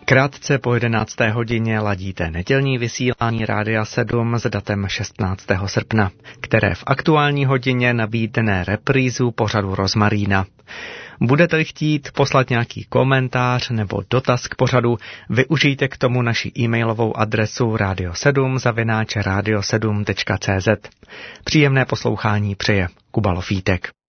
Krátce po 11. hodině ladíte nedělní vysílání Rádia 7 s datem 16. srpna, které v aktuální hodině nabídne reprízu pořadu Rozmarína. Budete-li chtít poslat nějaký komentář nebo dotaz k pořadu, využijte k tomu naši e-mailovou adresu radio7@radio7.cz. Příjemné poslouchání přeje Kuba Lofítek.